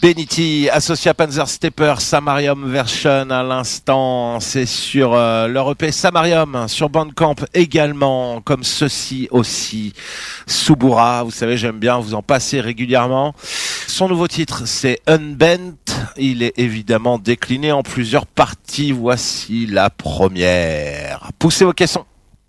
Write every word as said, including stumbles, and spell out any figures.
Benity, associé à Panzer Stepper, Samarium version à l'instant, c'est sur euh, leur E P Samarium, sur Bandcamp également, comme ceci aussi. Subura, vous savez, j'aime bien vous en passer régulièrement. Son nouveau titre, c'est Unbent. Il est évidemment décliné en plusieurs parties. Voici la première. Poussez vos caissons.